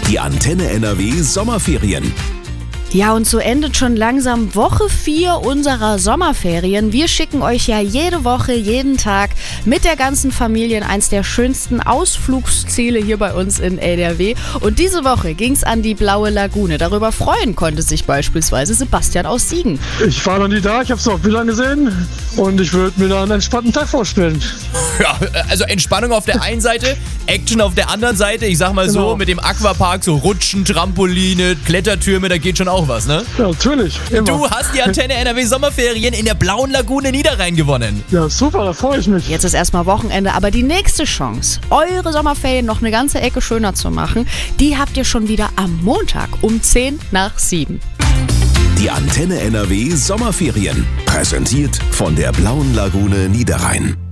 Die Antenne NRW Sommerferien. Ja, und so endet schon langsam Woche 4 unserer Sommerferien. Wir schicken euch ja jede Woche, jeden Tag mit der ganzen Familie in eins der schönsten Ausflugsziele hier bei uns in NRW. Und diese Woche ging's an die Blaue Lagune. Darüber freuen konnte sich beispielsweise Sebastian aus Siegen. Ich war noch nie da, ich habe es auf Bildern gesehen und ich würde mir da einen entspannten Tag vorstellen. Ja, also Entspannung auf der einen Seite, Action auf der anderen Seite. Ich sag mal so, mit dem Aquapark, so Rutschen, Trampoline, Klettertürme, da geht schon auch was, ne? Ja, natürlich. Immer. Du hast die Antenne NRW Sommerferien in der Blauen Lagune Niederrhein gewonnen. Ja, super, da freue ich mich. Jetzt ist erstmal Wochenende, aber die nächste Chance, eure Sommerferien noch eine ganze Ecke schöner zu machen, die habt ihr schon wieder am Montag um 6:50. Die Antenne NRW Sommerferien. Präsentiert von der Blauen Lagune Niederrhein.